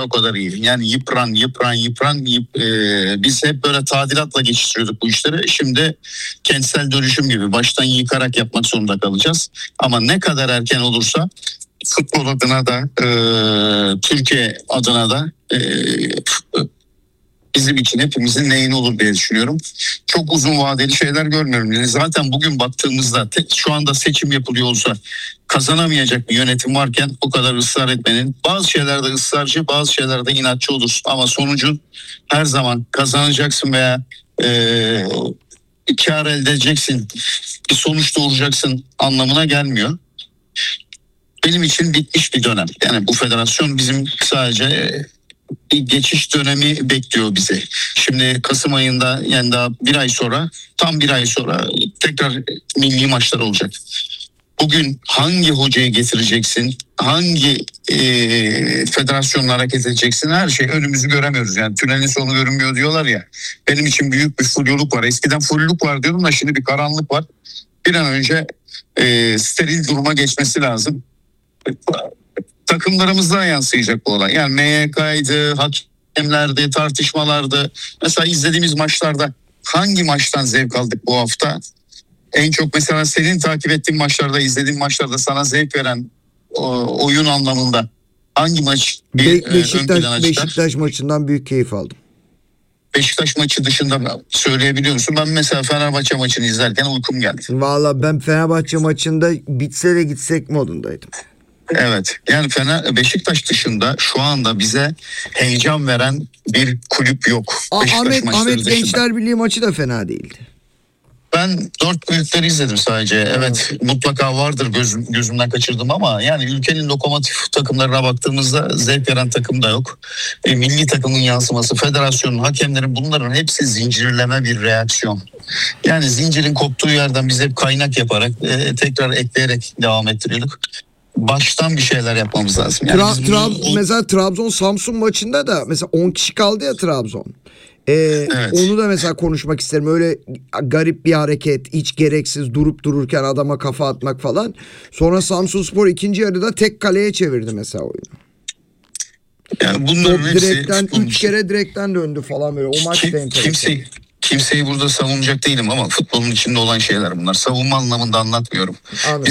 o kadar iyi. Yani yıpran. Biz hep böyle tadilatla geçiştiriyorduk bu işleri. Şimdi kentsel dönüşüm gibi baştan yıkarak yapmak zorunda kalacağız. Ama ne kadar erken olursa futbol adına da Türkiye adına da bizim için hepimizin neyine olur diye düşünüyorum. Çok uzun vadeli şeyler görmüyorum. Yani zaten bugün baktığımızda şu anda seçim yapılıyor olsa kazanamayacak bir yönetim varken o kadar ısrar etmenin, bazı şeylerde ısrarcı, bazı şeylerde inatçı olursun ama sonucun her zaman kazanacaksın veya kar elde edeceksin, bir sonuç doğuracaksın anlamına gelmiyor. Benim için bitmiş bir dönem. Yani bu federasyon bizim sadece bir geçiş dönemi bekliyor bizi. Şimdi Kasım ayında, yani daha tam bir ay sonra tekrar milli maçlar olacak. Bugün hangi hocayı getireceksin, hangi federasyonla hareket edeceksin, her şey önümüzü göremiyoruz. Yani tünelin sonu görünmüyor diyorlar ya. Benim için büyük bir fulloluk var. Eskiden fulloluk var diyordum da şimdi bir karanlık var. Bir an önce steril duruma geçmesi lazım. Takımlarımızdan yansıyacak bu olay. Yani MYK'ydı, hakemlerdi, tartışmalardı. Mesela izlediğimiz maçlarda hangi maçtan zevk aldık bu hafta? En çok mesela senin takip ettiğin maçlarda, izlediğin maçlarda sana zevk veren oyun anlamında hangi maç Beşiktaş maçından büyük keyif aldım. Beşiktaş maçı dışında söyleyebiliyor musun? Ben mesela Fenerbahçe maçını izlerken uykum geldi. Valla ben Fenerbahçe maçında bitse de gitsek modundaydım. Evet, yani Beşiktaş dışında şu anda bize heyecan veren bir kulüp yok. Ahmet Gençler Birliği maçı da fena değildi. Ben 4 büyükleri izledim sadece. Evet, mutlaka vardır gözümden kaçırdım ama yani ülkenin lokomotif takımlarına baktığımızda zevk veren takım da yok. Milli takımın yansıması, federasyonun, hakemlerin, bunların hepsi zincirleme bir reaksiyon. Yani zincirin koptuğu yerden biz hep kaynak yaparak tekrar ekleyerek devam ettiriyorduk. Baştan bir şeyler yapmamız lazım. Yani mesela Trabzon-Samsun maçında da mesela 10 kişi kaldı ya Trabzon. Evet. Onu da mesela konuşmak isterim. Öyle garip bir hareket, hiç gereksiz durup dururken adama kafa atmak falan. Sonra Samsunspor ikinci yarıda tek kaleye çevirdi mesela oyunu. Yani bunların hepsi 3 kere direkten döndü falan böyle. O maç da enteresan. Kimseyi burada savunacak değilim ama futbolun içinde olan şeyler bunlar. Savunma anlamında anlatmıyorum. Anladım.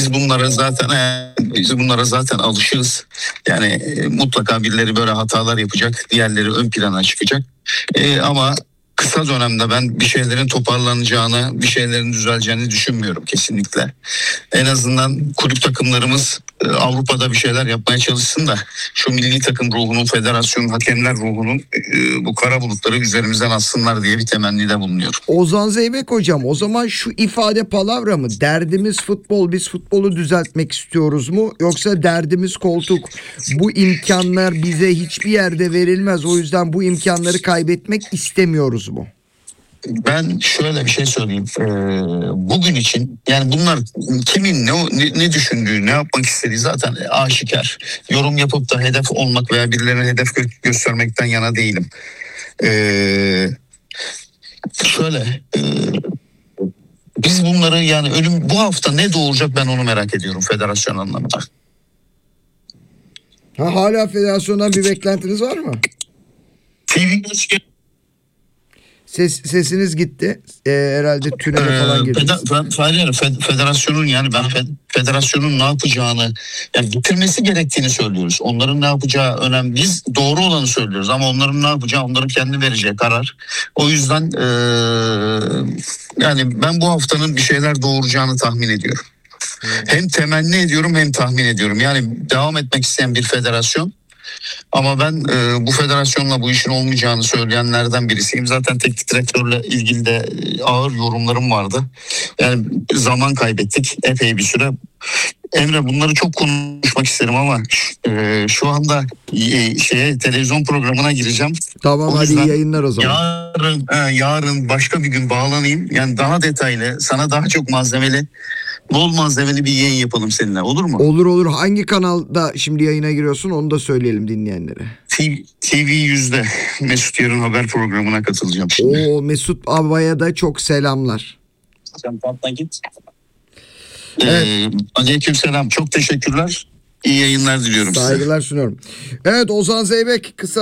Biz bunlara zaten alışığız. Yani mutlaka birileri böyle hatalar yapacak, diğerleri ön plana çıkacak. Ama kısa dönemde ben bir şeylerin toparlanacağını, bir şeylerin düzeleceğini düşünmüyorum kesinlikle. En azından kulüp takımlarımız Avrupa'da bir şeyler yapmaya çalışsın da şu milli takım ruhunun, federasyon, hakemler ruhunun bu kara bulutları üzerimizden atsınlar diye bir temennide bulunuyorum. Ozan Zeybek hocam, o zaman şu ifade palavra mı? Derdimiz futbol, biz futbolu düzeltmek istiyoruz mu? Yoksa derdimiz koltuk, bu imkanlar bize hiçbir yerde verilmez, o yüzden bu imkanları kaybetmek istemiyoruz mu? Ben şöyle bir şey söyleyeyim. Bugün için yani bunlar kimin ne düşündüğü, ne yapmak istediği zaten aşikar. Yorum yapıp da hedef olmak veya birilerine hedef göstermekten yana değilim. Biz bunları yani bu hafta ne doğuracak ben onu merak ediyorum federasyon anlamında. Hala federasyondan bir beklentiniz var mı? Sesiniz gitti. Herhalde tünele falan girdiniz. Federasyonun federasyonun ne yapacağını, yani bitirmesi gerektiğini söylüyoruz. Onların ne yapacağı önemli. Biz doğru olanı söylüyoruz ama onların ne yapacağı onların kendi vereceği karar. O yüzden yani ben bu haftanın bir şeyler doğuracağını tahmin ediyorum. Hem temenni ediyorum hem tahmin ediyorum. Yani devam etmek isteyen bir federasyon. Ama ben bu federasyonla bu işin olmayacağını söyleyenlerden birisiyim. Zaten teknik direktörle ilgili de ağır yorumlarım vardı. Yani zaman kaybettik epey bir süre. Emre, bunları çok konuşmak isterim ama şu anda televizyon programına gireceğim. Tamam, hadi iyi yayınlar o zaman. Yarın başka bir gün bağlanayım. Yani daha detaylı, sana daha çok bol malzemeli bir yayın yapalım seninle, olur mu? Olur. Hangi kanalda şimdi yayına giriyorsun, onu da söyleyelim dinleyenlere. TV100'de Mesut Yarın haber programına katılacağım şimdi. Mesut Aba'ya da çok selamlar. Sen patla git. Aleykümselam. Çok teşekkürler. İyi yayınlar diliyorum size. Saygılar sunuyorum. Evet, Ozan Zeybek kısa